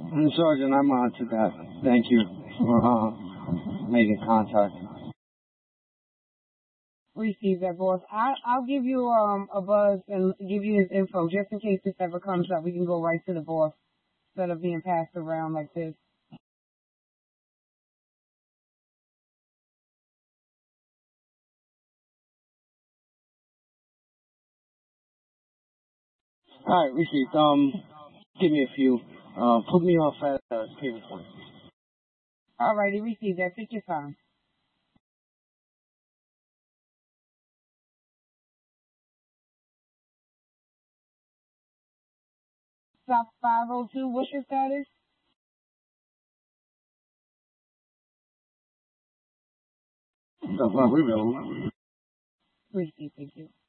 Sergeant, I'm on to that. Thank you for making contact. Receive that, boss. I'll give you a buzz and give you his info just in case this ever comes up. We can go right to the boss instead of being passed around like this. All right, received. Give me a few. Put me off at Cable Point. All righty, receive that. Take your time. Stop 502. What's your status? Stuff like we will. Receive, thank you.